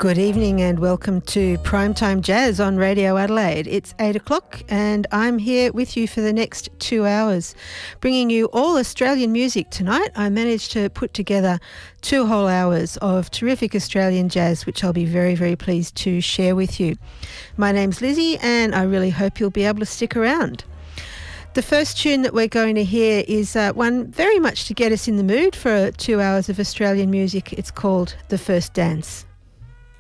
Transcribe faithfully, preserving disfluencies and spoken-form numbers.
Good evening and welcome to Primetime Jazz on Radio Adelaide. It's eight o'clock and I'm here with you for the next two hours, bringing you all Australian music tonight. I managed to put together two whole hours of terrific Australian jazz, which I'll be very, very pleased to share with you. My name's Lizzie and I really hope you'll be able to stick around. The first tune that we're going to hear is uh, one very much to get us in the mood for two hours of Australian music. It's called The First Dance.